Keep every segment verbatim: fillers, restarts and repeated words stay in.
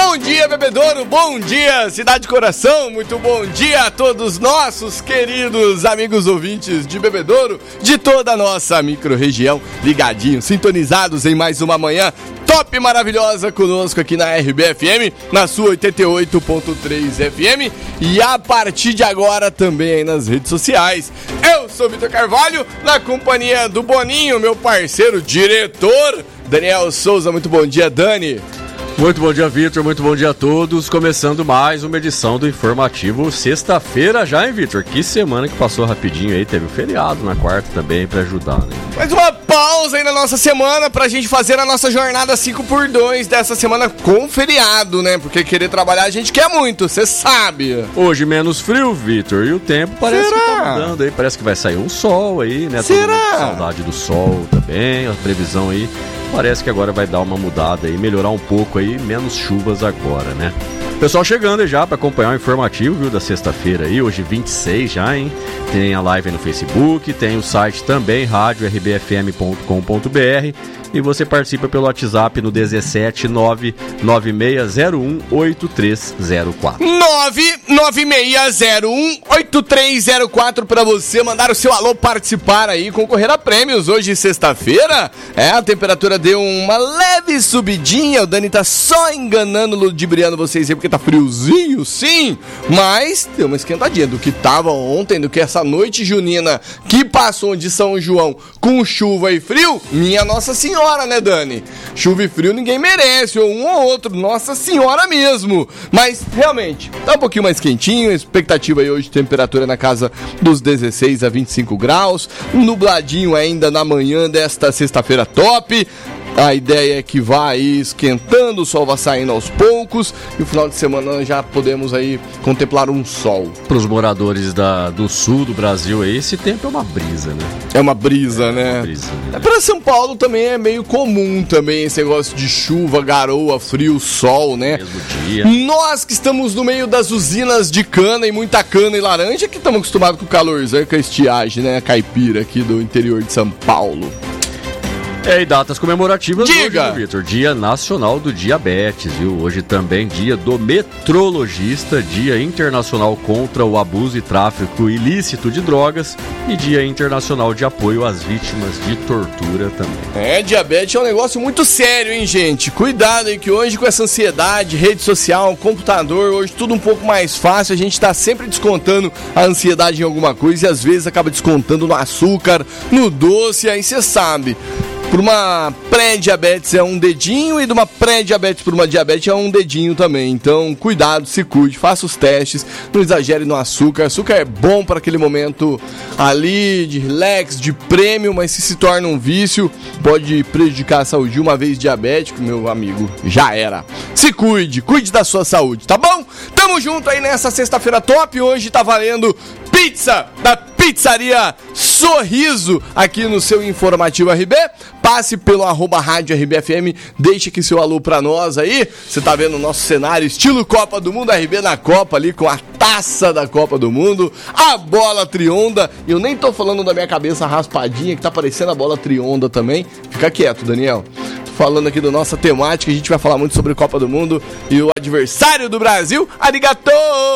Bom dia, bebedouro, bom dia, Cidade Coração, muito bom dia a todos nossos queridos amigos ouvintes de Bebedouro, de toda a nossa micro-região, ligadinhos, sintonizados em mais uma manhã top maravilhosa conosco aqui na R B F M, na sua oitenta e oito ponto três F M e a partir de agora também aí nas redes sociais. Eu sou Vitor Carvalho, na companhia do Boninho, meu parceiro diretor, Daniel Souza. Muito bom dia, Dani. Muito bom dia, Vitor. Muito bom dia a todos. Começando mais uma edição do Informativo. Sexta-feira já, hein, Vitor? Que semana que passou rapidinho aí. Teve um feriado na quarta também pra ajudar, né? Mais uma pausa aí na nossa semana pra gente fazer a nossa jornada cinco por dois dessa semana com feriado, né? Porque querer trabalhar a gente quer muito, você sabe. Hoje menos frio, Vitor. E o tempo parece Será? que tá mudando aí. Parece que vai sair um sol aí, né? Será? Todo mundo com saudade do sol também. A previsão aí parece que agora vai dar uma mudada aí, melhorar um pouco aí, menos chuvas agora, né? Pessoal chegando aí já para acompanhar o informativo, viu, da sexta-feira aí, hoje vinte e seis já, hein? Tem a live aí no Facebook, tem o site também, rádio r b f m ponto com ponto b r, e você participa pelo WhatsApp no dezessete nove nove seis zero um oito três zero quatro. nove nove seis zero um oito três zero quatro para você mandar o seu alô, participar aí, concorrer a prêmios. Hoje, sexta-feira, é, a temperatura deu uma leve subidinha, o Dani tá só enganando, ludibriando vocês aí, porque tá friozinho, sim, mas deu uma esquentadinha do que tava ontem, do que essa noite junina que passou de São João com chuva e frio. Minha Nossa Senhora, né, Dani? Chuva e frio ninguém merece, ou um ou outro, Nossa Senhora mesmo. Mas, realmente, tá um pouquinho mais quentinho, a expectativa aí hoje de temperatura na casa dos dezesseis a vinte e cinco graus, nubladinho ainda na manhã desta sexta-feira top. A ideia é que vá aí esquentando, o sol vai saindo aos poucos e no final de semana já podemos aí contemplar um sol. Para os moradores da, do sul do Brasil aí, esse tempo é uma brisa, né? É uma brisa, é né? Uma brisa, né? É, para São Paulo também é meio comum também esse negócio de chuva, garoa, frio, sol, né? Mesmo dia. Nós que estamos no meio das usinas de cana e muita cana e laranja, que estamos acostumados com o calorzão e com a estiagem, né? A caipira aqui do interior de São Paulo. É, e datas comemorativas. Diga! Hoje, Vitor, Dia Nacional do Diabetes, viu? Hoje também dia do metrologista, Dia Internacional contra o Abuso e Tráfico Ilícito de Drogas e Dia Internacional de Apoio às Vítimas de Tortura também. É, diabetes é um negócio muito sério, hein, gente? Cuidado aí que hoje com essa ansiedade, rede social, computador, hoje tudo um pouco mais fácil, a gente tá sempre descontando a ansiedade em alguma coisa e às vezes acaba descontando no açúcar, no doce, aí você sabe. Por uma pré-diabetes é um dedinho e de uma pré-diabetes por uma diabetes é um dedinho também. Então, cuidado, se cuide, faça os testes, não exagere no açúcar. Açúcar é bom para aquele momento ali de relax, de prêmio, mas se se torna um vício, pode prejudicar a saúde. Uma vez diabético, meu amigo, já era. Se cuide, cuide da sua saúde, tá bom? Tamo junto aí nessa sexta-feira top. Hoje tá valendo pizza da Pizzaria Sorriso aqui no seu Informativo R B. Passe pelo arroba rádio R B F M, deixe aqui seu alô pra nós aí. Você tá vendo o nosso cenário estilo Copa do Mundo, R B na Copa ali com a taça da Copa do Mundo, a bola trionda. Eu nem tô falando da minha cabeça raspadinha que tá parecendo a bola trionda também. Fica quieto, Daniel. Falando aqui da nossa temática, a gente vai falar muito sobre Copa do Mundo e o adversário do Brasil, arigato,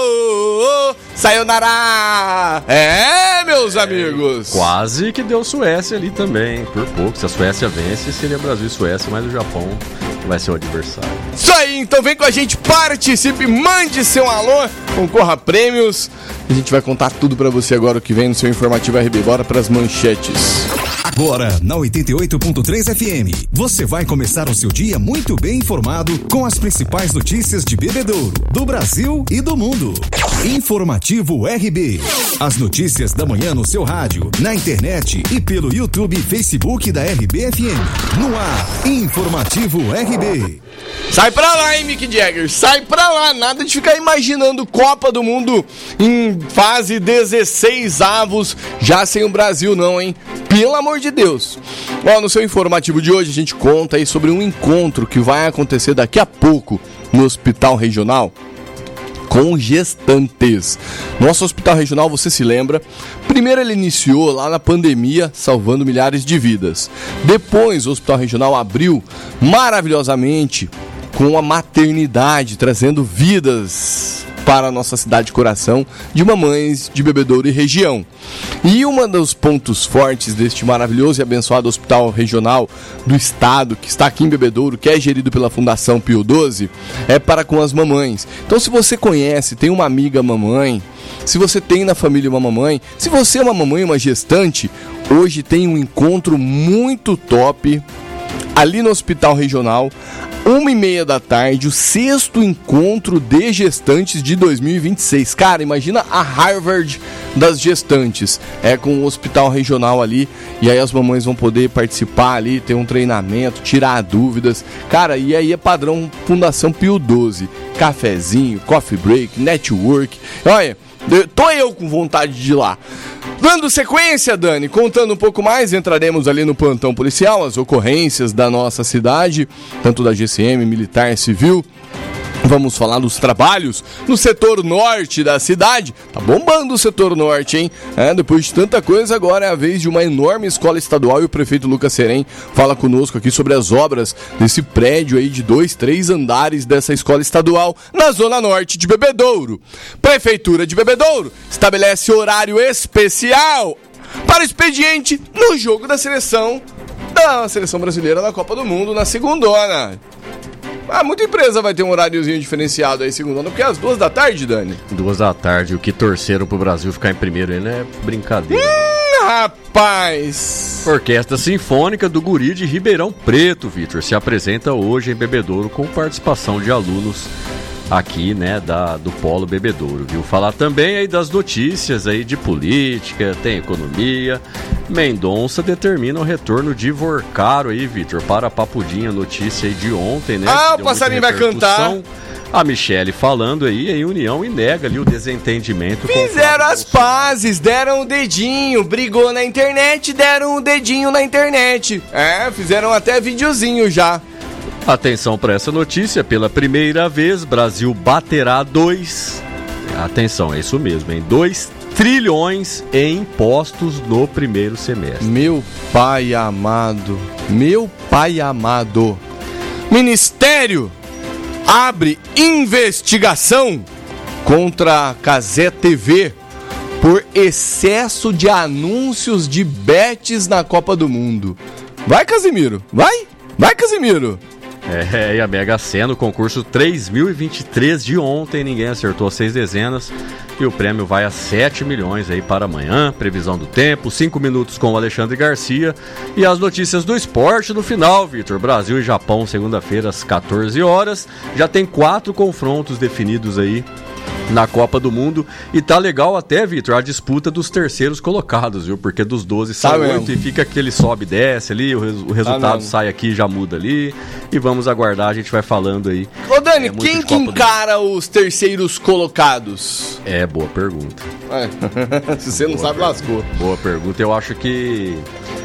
sayonara. É, meus amigos. Quase que deu Suécia ali também, por pouco. Se a Suécia vence, seria Brasil e Suécia, mas o Japão vai ser o adversário. Isso aí, então vem com a gente, participe, mande seu alô, concorra a prêmios. A gente vai contar tudo pra você agora o que vem no seu Informativo R B. Bora pras manchetes. Agora, na oitenta e oito ponto três F M, você vai começar o seu dia muito bem informado com as principais notícias de Bebedouro, do Brasil e do mundo. Informativo R B. As notícias da manhã no seu rádio, na internet e pelo YouTube e Facebook da R B F M. No ar, Informativo R B. Sai pra lá, hein, Mick Jagger, sai pra lá, nada de ficar imaginando Copa do Mundo em fase dezesseis avos, já sem o Brasil não, hein, pelo amor de Deus. Ó, no seu informativo de hoje a gente conta aí sobre um encontro que vai acontecer daqui a pouco no Hospital Regional com gestantes. Nosso Hospital Regional, você se lembra, primeiro ele iniciou lá na pandemia, salvando milhares de vidas. Depois o Hospital Regional abriu maravilhosamente com a maternidade, trazendo vidas para a nossa cidade de coração de mamães de Bebedouro e região. E um dos pontos fortes deste maravilhoso e abençoado hospital regional do estado, que está aqui em Bebedouro, que é gerido pela Fundação Pio doze, é para com as mamães. Então, se você conhece, tem uma amiga mamãe, se você tem na família uma mamãe, se você é uma mamãe, uma gestante, hoje tem um encontro muito top ali no hospital regional, uma e meia da tarde, o sexto encontro de gestantes de dois mil e vinte e seis. Cara, imagina a Harvard das gestantes. É com o hospital regional ali, e aí as mamães vão poder participar ali, ter um treinamento, tirar dúvidas. Cara, e aí é padrão Fundação Pio doze. Cafezinho, coffee break, network. Olha, tô eu com vontade de ir lá. Dando sequência, Dani, contando um pouco mais, entraremos ali no plantão policial, as ocorrências da nossa cidade, tanto da G C M, militar, civil. Vamos falar dos trabalhos no setor norte da cidade. Tá bombando o setor norte, hein? É, depois de tanta coisa, agora é a vez de uma enorme escola estadual e o prefeito Lucas Serem fala conosco aqui sobre as obras desse prédio aí de dois, três andares dessa escola estadual na zona norte de Bebedouro. Prefeitura de Bebedouro estabelece horário especial para o expediente no jogo da seleção, da seleção brasileira na Copa do Mundo na segundona. Ah, muita empresa vai ter um horáriozinho diferenciado aí, segunda, porque é às duas da tarde, Dani. Duas da tarde, o que torceram pro Brasil ficar em primeiro aí, né? Brincadeira. Hum, rapaz! Orquestra Sinfônica do Guri de Ribeirão Preto, Vitor, se apresenta hoje em Bebedouro com participação de alunos aqui, né, da, do Polo Bebedouro, viu? Falar também aí das notícias aí de política, tem economia. Mendonça determina o retorno de Vorcaro aí, Vitor, para a Papudinha, notícia aí de ontem, né? Ah, o passarinho vai cantar. A Michele falando aí em união e nega ali o desentendimento. Fizeram as pazes, deram o dedinho, brigou na internet, deram o dedinho na internet. É, fizeram até videozinho já. Atenção para essa notícia, pela primeira vez, Brasil baterá dois, atenção, é isso mesmo, em dois trilhões em impostos no primeiro semestre. Meu pai amado, meu pai amado. Ministério abre investigação contra a Cazé T V por excesso de anúncios de bets na Copa do Mundo. Vai, Casimiro, vai, vai, Casimiro. É, e a Mega Sena, o concurso três mil e vinte e três de ontem, ninguém acertou as seis dezenas e o prêmio vai a sete milhões aí para amanhã, previsão do tempo, cinco minutos com o Alexandre Garcia e as notícias do esporte no final, Vitor. Brasil e Japão, segunda-feira às quatorze horas, já tem quatro confrontos definidos aí na Copa do Mundo e tá legal até, Vitor, a disputa dos terceiros colocados, viu? Porque dos doze são oito e fica aquele sobe e desce ali, o, res, o resultado tá sai aqui e já muda ali e vamos aguardar, a gente vai falando aí. Ô Dani, é, quem que encara do... os terceiros colocados? É, boa pergunta. É. Se você não boa sabe, per... lascou. Boa pergunta, eu acho que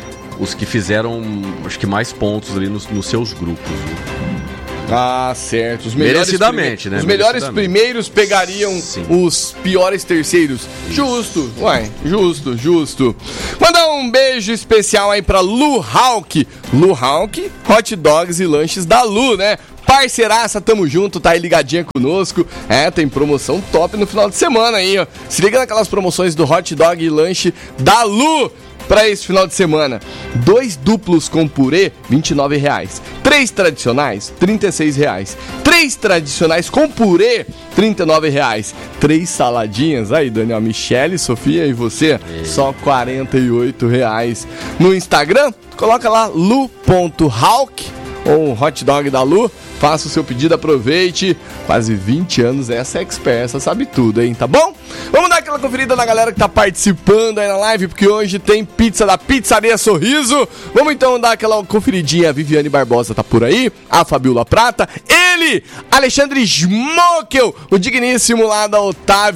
os que fizeram, acho que mais pontos ali nos, nos seus grupos, viu? Ah, certo. Os melhores Merecidamente, prime... né? Os melhores primeiros pegariam Sim. os piores terceiros. Isso. Justo, uai, justo, justo. Mandar um beijo especial aí pra Lu Hawk. Lu Hawk, hot dogs e lanches da Lu, né? Parceiraça, tamo junto, tá aí ligadinha conosco. É, tem promoção top no final de semana aí, ó. Se liga naquelas promoções do hot dog e lanche da Lu. Para esse final de semana, dois duplos com purê, vinte e nove reais. Três tradicionais, trinta e seis reais. Três tradicionais com purê, trinta e nove reais. Três saladinhas, aí Daniel, Michele, Sofia e você, e... só quarenta e oito reais. No Instagram, coloca lá lu ponto hawk, ou hot dog da Lu. Faça o seu pedido, aproveite. Quase vinte anos, essa é expert, essa sabe tudo, hein? Tá bom? Vamos dar aquela conferida na galera que tá participando aí na live, porque hoje tem pizza da Pizzaria Sorriso. Vamos então dar aquela conferidinha. A Viviane Barbosa tá por aí, a Fabiola Prata, ele, Alexandre Schmockel, o digníssimo lá da Otávia,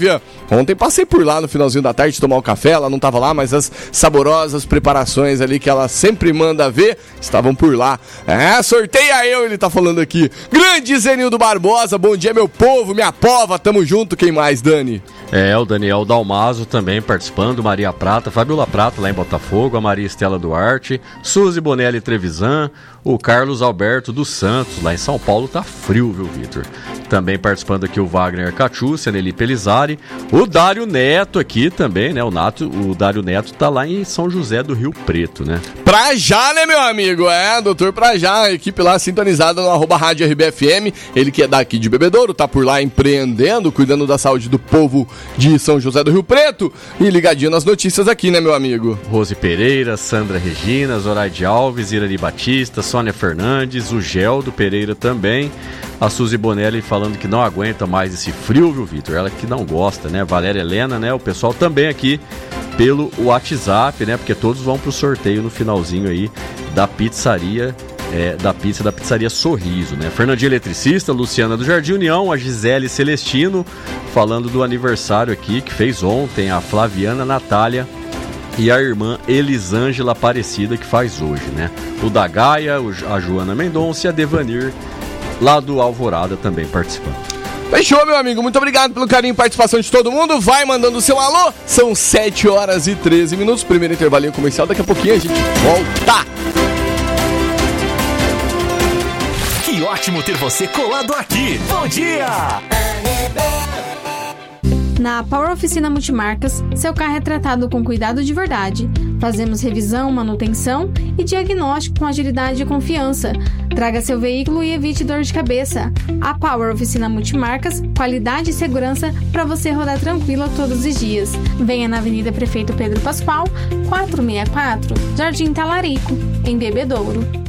Ontem passei por lá no finalzinho da tarde tomar um café, ela não estava lá, mas as saborosas preparações ali que ela sempre manda ver estavam por lá. É, sorteia eu, ele tá falando aqui. Grande Zenildo Barbosa, bom dia meu povo, minha pova, tamo junto, quem mais, Dani? É, o Daniel Dalmaso também participando, Maria Prata, Fabiola Prata lá em Botafogo, a Maria Estela Duarte, Suzy Bonelli Trevisan, o Carlos Alberto dos Santos, lá em São Paulo tá frio, viu, Vitor? Também participando aqui o Wagner Catiúcia, a Nelly Pelizari, o Dário Neto aqui também, né? O, Nato, o Dário Neto tá lá em São José do Rio Preto, né? Pra já, né, meu amigo? É, doutor Pra já, a equipe lá sintonizada no arroba Rádio R B F M, ele que é daqui de Bebedouro, tá por lá empreendendo, cuidando da saúde do povo de São José do Rio Preto e ligadinho nas notícias aqui, né, meu amigo? Rose Pereira, Sandra Regina, Zoraide Alves, Irani Batista, Sônia Fernandes, o Geldo Pereira também, a Suzy Bonelli falando que não aguenta mais esse frio, viu, Vitor? Ela que não gosta, né? Valéria Helena, né? O pessoal também aqui pelo WhatsApp, né? Porque todos vão pro sorteio no finalzinho aí da pizzaria, é, da pizza da pizzaria Sorriso, né? Fernandinha Eletricista, Luciana do Jardim União, a Gisele Celestino, falando do aniversário aqui que fez ontem, a Flaviana Natália e a irmã Elisângela Aparecida, que faz hoje, né? O da Gaia, a Joana Mendonça e a Devanir, lá do Alvorada, também participando. Fechou, meu amigo. Muito obrigado pelo carinho e participação de todo mundo. Vai mandando o seu alô. São sete horas e treze minutos. Primeiro intervalinho comercial. Daqui a pouquinho a gente volta. Que ótimo ter você colado aqui. Bom dia! Na Power Oficina Multimarcas, seu carro é tratado com cuidado de verdade. Fazemos revisão, manutenção e diagnóstico com agilidade e confiança. Traga seu veículo e evite dor de cabeça. A Power Oficina Multimarcas, qualidade e segurança para você rodar tranquilo todos os dias. Venha na Avenida Prefeito Pedro Pascoal, quatrocentos e sessenta e quatro, Jardim Talarico, em Bebedouro.